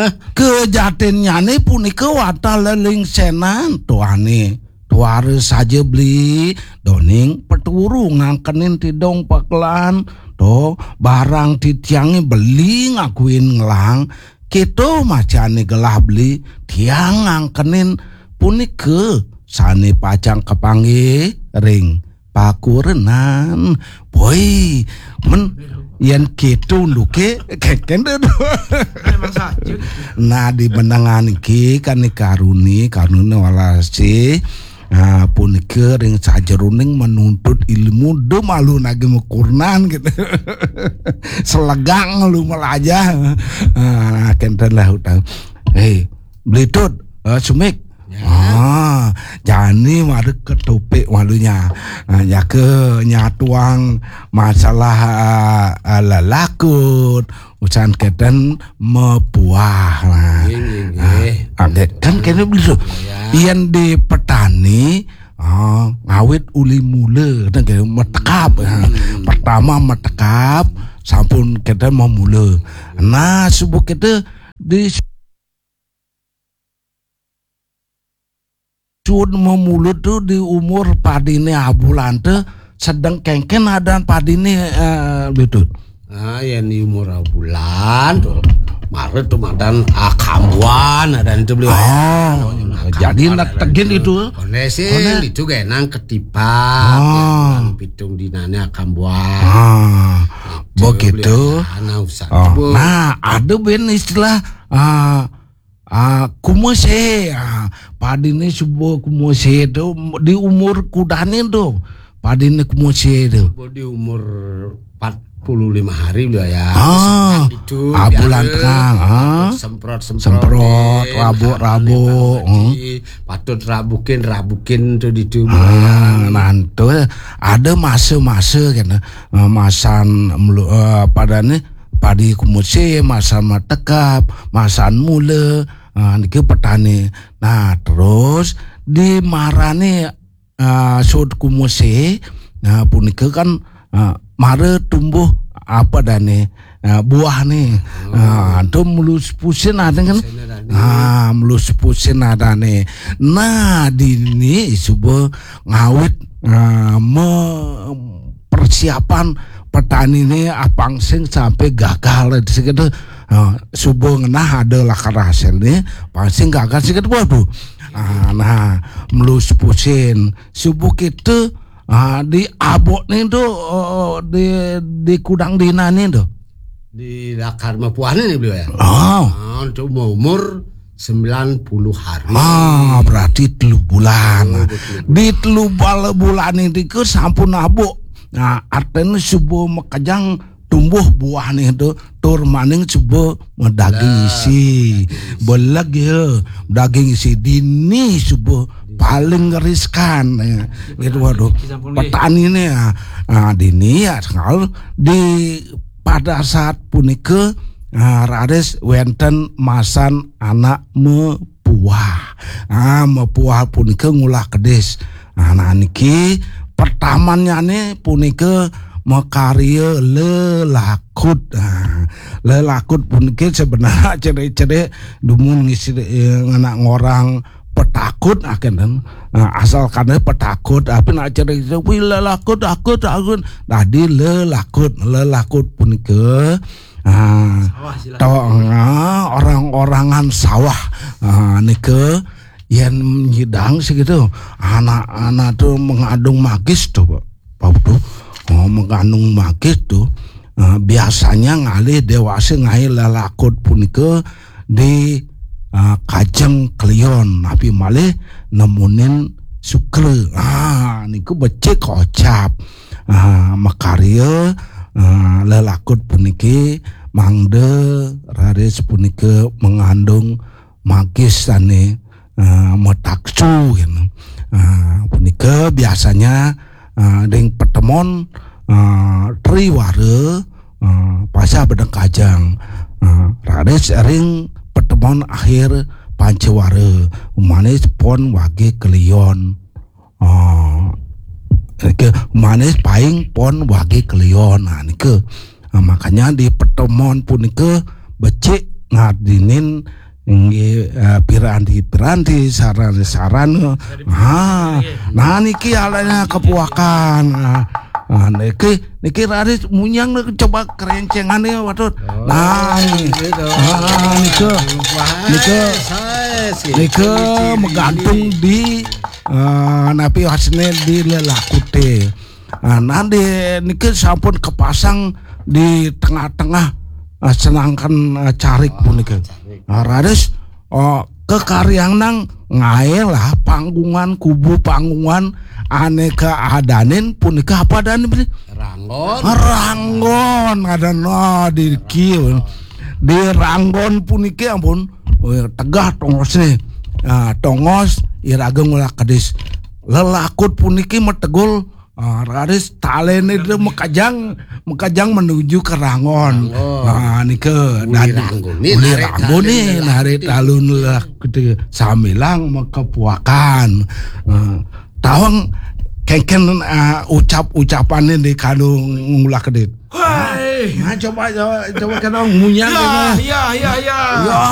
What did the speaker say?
Kejatinnyane punika wata leling senan tuane tuare saja beli doning peturu ngangkenin tidong paklan to barang titiange beli ngakuin ngelang gitu macane gelah beli tiang ngangkenin punika sane pacang kepangge ring pakurenan boy men yen gitu luke keken memang saja. Nah di benangan iki kan karuni walasi punika ring sajeruning menuntut ilmu de malu nage mekurnan gitu selegang lu melajah kenten lah utang belitut sumik jani mari ketopik malunya ya ke nyatuang masalah lalakut usan keten mepuah kan kene bisa yen di petani ngawit uli mule kan kene metekap pertama metekap sampun keten memule nah subuh kete di Sun memulut tuh di umur padine abulan tuh sedang kengken adan padine betul. Yang di umur abulan tuh Maret tuh madan akambuan adan itu beliau. Jadi nak tegin itu. Kondisi itu genang ketipak, pitung dinane akambuan. Begitu. Nah ada ben istilah kumose padine subuh kumose itu di umur kudane tuh padine kumose itu di umur 45 hari beliau ya itu bulan tengah semprot rabuk patut rabukin tuh di tubuh nanti ada masa kan masan padane padi kumuse masan matekap masan mula niki petani. Nah terus di marane sud kumuse punika kan mare tumbuh apa dane buah nih itu mulus pusin ada kan mulus pusin ada nih. Nah di ini subuh ngawit persiapan petani ini apang sing sampai gagal di segitu subuh ngenah ada lakar hasil nih pasti gagal segitu waduh nah melus pusin subuh kita di abok nih tuh di kudang dina nih tuh di lakar mapuan ini beliau ya untuk umur 90 hari berarti 3 bulan di 3 bulan ini ke sampun abok. Nah artinya subuh mekajang tumbuh buah nih itu tur maning subuh daging isi belag ya daging isi dini subuh paling riskan ya. Gitu waduh petani ini ya dini ya kalau di pada saat punika raris wenten masan anak mepuah mepuah punika ngulah kedis nah niki pertamanya nih punika makarya lelakut punika sebenarnya cede dumun ngisi anak ngorang petakut akan asal karena petakut tapi nak cede wih lelakut takut tadi lelakut punika orang-orangan sawah nike yang nyidang segitu anak-anak tuh mengandung magis tuh Pak tuh mengandung magis tuh biasanya ngalih dewasa ngalih lalakut punika di kajeng klion tapi malih nemunin sukre niku becek kocap makarya lalakut puniki mangde raris punika mengandung magis ane metaksu gitu. Punika biasanya ding pertemuan triware pasca bedeng kajang raris ring pertemuan akhir panceware manis pon wage kelion manis paing pon wage kelion nah nike makanya di pertemuan punika becik ngadinin piranti saran nah niki alanya kepuakan niki Raris munyang coba kerencengannya waduh nah niki menggantung di napi hasne di lelakute nanti niki sampun kepasang di tengah-tengah senangkan carik punika Raris kekaryang nang ngae lah panggungan kubu panggungan aneka adanin punika apa dan ranggon ada di kieu di ranggon puniki ampun tegah tongos nih tongos irageng ulah kadis lelakut puniki metegul Raris talene itu mekajang menuju ke Rangon. Nike dari Rangon nih nari talun lah gede samilang mekepuakan. Tawang kengken ucapannya di kadung ngulah kedit. Nah coba kita munyang. Ya.